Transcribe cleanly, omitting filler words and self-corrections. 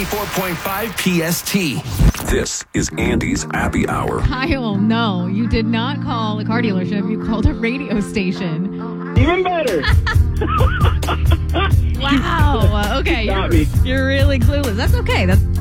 94.5 PST. This is Andy's Happy Hour. Kyle, no, you did not call a car dealership. You called a radio station. Even better. Wow. Okay. You're really clueless. That's okay. That's